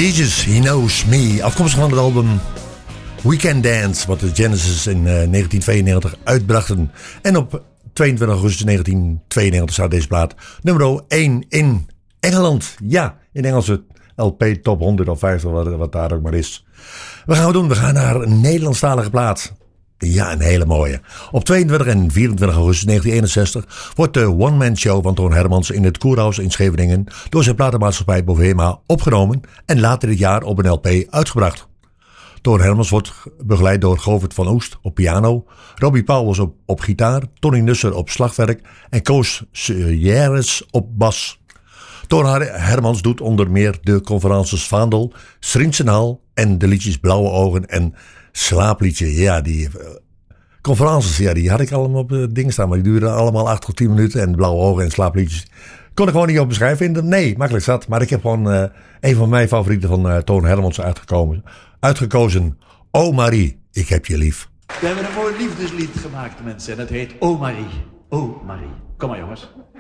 Jesus, He Knows Me. Afkomstig van het album Weekend Dance, wat de Genesis in 1992 uitbrachten. En op 22 augustus 1992 staat deze plaat nummer 1 in Engeland. Ja, in Engelse LP Top 100 of 50, wat daar ook maar is. Wat gaan we doen? We gaan naar een Nederlandstalige plaat. Ja, een hele mooie. Op 22 en 24 augustus 1961 wordt de one-man show van Toon Hermans in het Koerhuis in Scheveningen door zijn platenmaatschappij Bovema opgenomen en later dit jaar op een LP uitgebracht. Toon Hermans wordt begeleid door Govert van Oest op piano, Robbie Pauwels op gitaar, Tony Nusser op slagwerk en Koos Sierres op bas. Toon Hermans doet onder meer de conferences Vaandel, Srinsenhal en de liedjes Blauwe Ogen en Slaapliedje. Ja, die conferences, ja, die had ik allemaal op het ding staan, maar die duurden allemaal 8 tot 10 minuten en Blauwe Ogen en Slaapliedjes kon ik gewoon niet op beschrijven vinden. Nee, makkelijk zat. Maar ik heb gewoon een van mijn favorieten van Toon Hermans uitgekozen. Oh Marie, ik heb je lief. We hebben een mooi liefdeslied gemaakt, mensen. En dat heet Oh Marie. Oh Marie. Kom maar, jongens.